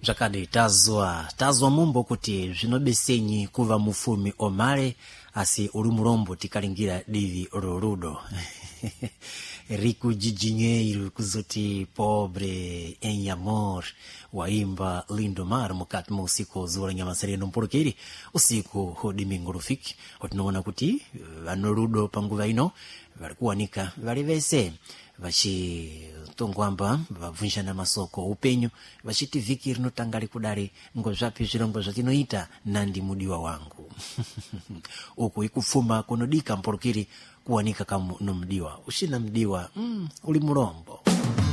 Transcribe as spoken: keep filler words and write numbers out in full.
Jakade tazwa tazwa mumbo kuti zvinobesenyi kuva mufumi omale asi uri murombo tikalingira divi rorudo. Riku Jijinheiro kuzoti pobre em amor, waimba Lindomar mukati mwa usiku zuwa Nyamasareno mporokeri usiku ho domingo rufiki otinoona kuti vanorudo panguva ino varikuwanika vari vese vachitongwamba vabvunjana masoko upenyu vachiti vhiki rinotanga likudari ngozvapi zvirongo zvatinoita nandi mudiwa wangu. Uku ikufuma kunodika mporokeri kuwanika kama nomdiwa ushina mdiwa mm, uli murombo.